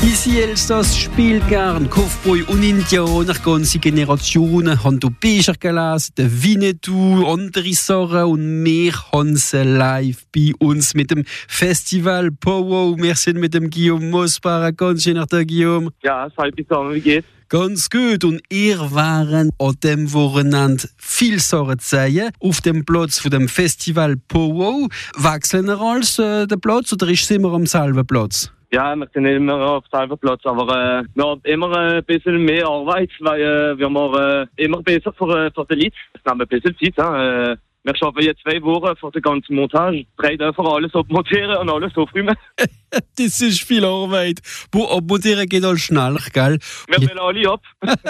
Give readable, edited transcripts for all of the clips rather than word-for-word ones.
Ici Elsass spielt gern Cowboy und Indianer, ganze Generationen haben du Bücher gelesen, den Winnetou, andere Sachen und wir haben sie live bei uns mit dem Festival Powwow. Wir sind mit dem Guillaume Mosbach. Ganz schön nach der Guillaume. Ja, es halb zusammen, wie geht's? Ganz gut. Und ihr waren an dem Wochenende viel Sachen zu sehen auf dem Platz von dem Festival Powwow. Wechseln wir als den Platz oder ist es immer am selben Platz? Ja, wir sind immer auf selben Platz, aber wir haben immer ein bisschen mehr Arbeit, weil wir machen immer besser für die Leute. Es nimmt ein bisschen Zeit. Wir arbeiten jetzt 2 Wochen für die ganze Montage. 3 dürfen alles abmontieren und alles aufräumen. Das ist viel Arbeit. Wo abmontieren geht alles schneller, gell? Wir wollen alle ab.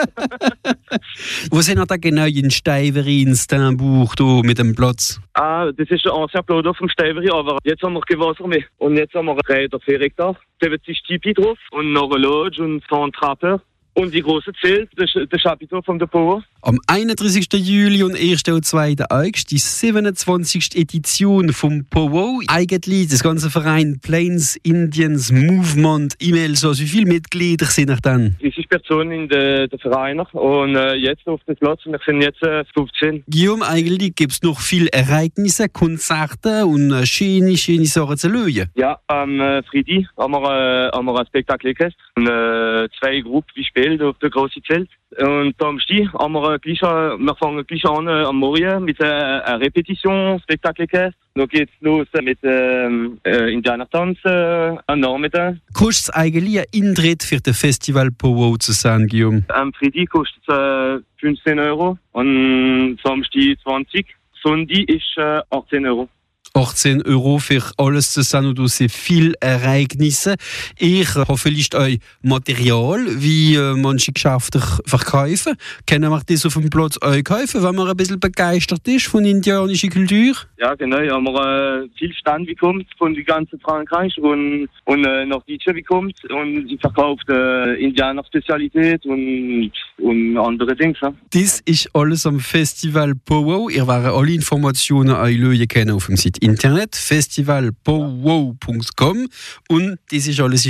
Wo sind wir da genau in Steinweri, in Steinbuch, da mit dem Platz? Das ist ein ancien Platz vom Steinweri, aber jetzt haben wir kein Wasser mehr. Und jetzt haben wir 3 oder 4 Hektar. Da wird sich Tipi drauf und noch eine Lodge und 2 Trappe. Und die große Zelt, der Chapiteau von der Powwow. Am 31. Juli und 1. und 2. August die 27. Edition vom Powwow. Eigentlich das ganze Verein Plains Indians Movement E-Mails. Also wie viele Mitglieder sind noch dann? 30 Personen in den Verein und jetzt auf dem Platz. Wir sind jetzt 15. Guillaume, eigentlich gibt es noch viele Ereignisse, Konzerte und schöne Sachen zu lösen. Ja, am Freitag haben wir ein Spektakel gehabt. 2 Gruppen, die spielen auf der großen Zelt. Und am Stich haben wir fangen gleich an am Morgen mit einer Repetition-Spektakel gehabt. Dann geht's los mit Indianertanz am Nachmittag. Kostet es eigentlich einen Eintritt für das Festival Powwow zu sein, Guillaume? Am Freitag kostet es 15 Euro und Samstag 20. Sonntag ist 18 Euro. 18 Euro für alles zusammen und sehr viele Ereignisse. Ich habe vielleicht euch Material, wie manche Geschäfte verkaufen. Können wir das auf dem Platz euch kaufen, wenn man ein bisschen begeistert ist von indianischer Kultur? Ja, genau. Ja, wir viel Stand bekommt von die ganzen Frankreich und noch Deutsche bekommt und sie verkauft Indianer-Spezialität und andere Dinge. Ja. Das ist alles am Festival Powwow. Ihr werdet alle Informationen euch lösen können auf dem Site Internet festivalpowwow.com und das ist alles